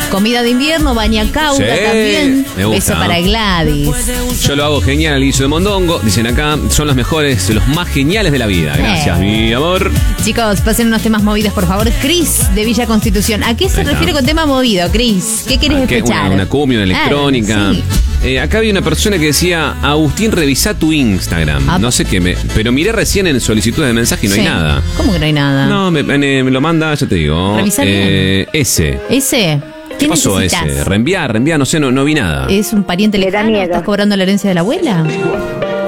Comida de invierno, bañacauda también. Me gusta. Beso para Gladys. Yo lo hago genial, guiso de mondongo. Dicen acá, son los mejores, los más geniales de la vida. Gracias, mi amor. Chicos, pasen unos temas movidos, por favor. Cris, de Villa Constitución. ¿A qué se refiere con tema movido, Cris? ¿Qué querés escuchar? Una cumbia, una electrónica. Sí. Acá había una persona que decía, Agustín, revisá tu Instagram. No sé qué, pero miré recién en solicitudes de mensaje y no hay nada. ¿Cómo que no hay nada? No, me lo manda, ya te digo. Revisá bien. Ese. ¿Qué pasó necesitas? ese? Reenviar, no sé, no vi nada. ¿Es un pariente lejano? ¿Estás cobrando la herencia de la abuela?